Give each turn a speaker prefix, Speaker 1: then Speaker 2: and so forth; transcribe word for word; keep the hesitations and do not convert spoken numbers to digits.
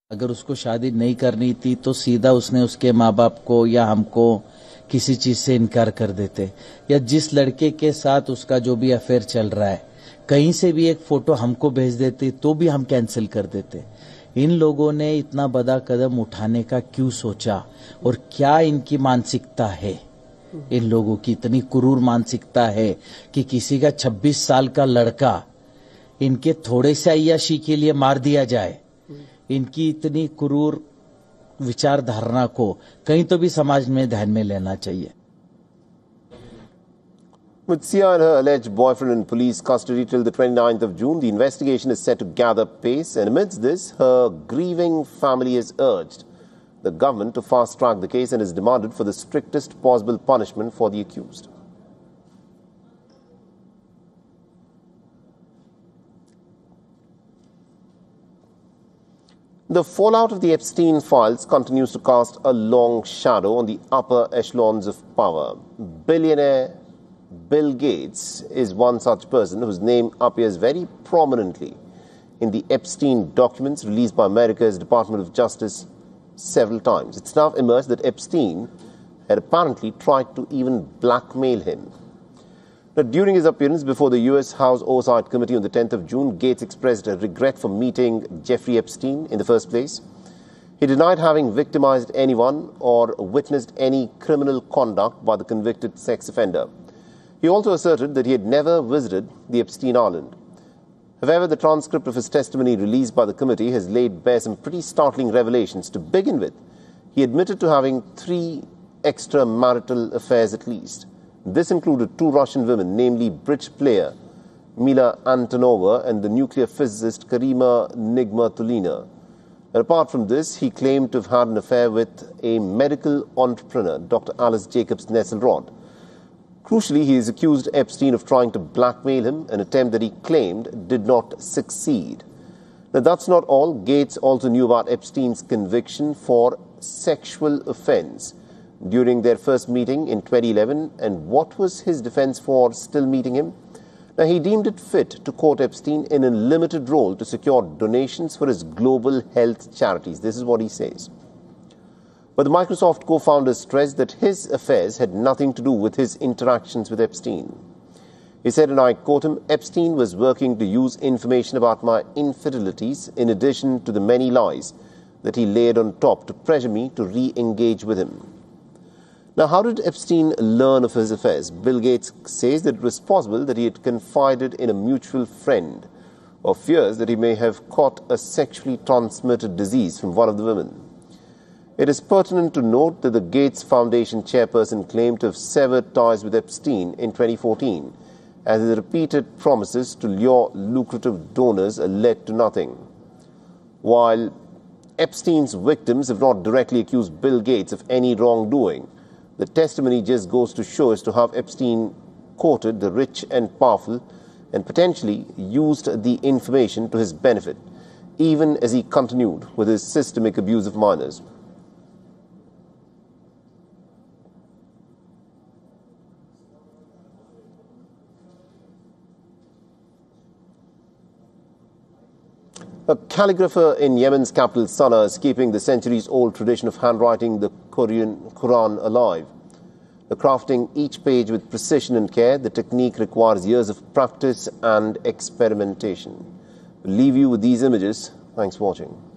Speaker 1: अगर उसको शादी नहीं करनी थी तो सीधा उसने उसके माँ बाप को या हमको किसी चीज से इनकार कर देते, या जिस लड़के के साथ उसका जो भी अफेयर चल रहा है कहीं से भी एक फोटो हमको भेज देते तो भी हम कैंसिल कर देते। इन लोगों ने इतना बड़ा कदम उठाने का क्यों सोचा, और क्या इनकी मानसिकता है? इन लोगों की इतनी क्रूर मानसिकता है कि किसी का छब्बीस साल का लड़का इनके थोड़े से अय्याशी के लिए मार दिया जाए। इनकी इतनी क्रूर विचारधारणा को कहीं तो भी समाज में ध्यान में लेना चाहिए।
Speaker 2: With Sia and her alleged boyfriend in police custody till the twenty-ninth of June, the investigation is set to gather pace, and amidst this, her grieving family has urged the government to fast-track the case and has demanded for the strictest possible punishment for the accused. The fallout of the Epstein files continues to cast a long shadow on the upper echelons of power. Billionaire Bill Gates is one such person whose name appears very prominently in the Epstein documents released by America's Department of Justice several times. It's now emerged that Epstein had apparently tried to even blackmail him. Now, during his appearance before the U S House Oversight Committee on the tenth of June, Gates expressed a regret for meeting Jeffrey Epstein in the first place. He denied having victimized anyone or witnessed any criminal conduct by the convicted sex offender. He also asserted that he had never visited the Epstein Island. However, the transcript of his testimony released by the committee has laid bare some pretty startling revelations. To begin with, he admitted to having three extramarital affairs at least. This included two Russian women, namely bridge player Mila Antonova and the nuclear physicist Karima Nigmatulina. And apart from this, he claimed to have had an affair with a medical entrepreneur, Doctor Alice Jacobs Nesselrod. Crucially, he has accused Epstein of trying to blackmail him, an attempt that he claimed did not succeed. Now, that's not all. Gates also knew about Epstein's conviction for sexual offense during their first meeting in twenty eleven. And what was his defense for still meeting him? Now, he deemed it fit to quote Epstein in a limited role to secure donations for his global health charities. This is what he says. But the Microsoft co-founder stressed that his affairs had nothing to do with his interactions with Epstein. He said, and I quote him, Epstein was working to use information about my infidelities in addition to the many lies that he laid on top to pressure me to re-engage with him. Now, how did Epstein learn of his affairs? Bill Gates says that it was possible that he had confided in a mutual friend or fears that he may have caught a sexually transmitted disease from one of the women. It is pertinent to note that the Gates Foundation chairperson claimed to have severed ties with Epstein in twenty fourteen, as his repeated promises to lure lucrative donors led to nothing. While Epstein's victims have not directly accused Bill Gates of any wrongdoing, the testimony just goes to show as to how Epstein courted the rich and powerful and potentially used the information to his benefit, even as he continued with his systemic abuse of minors. A calligrapher in Yemen's capital Sana'a is keeping the centuries-old tradition of handwriting the Korean Quran alive. The crafting each page with precision and care, the technique requires years of practice and experimentation. We'll leave you with these images. Thanks for watching.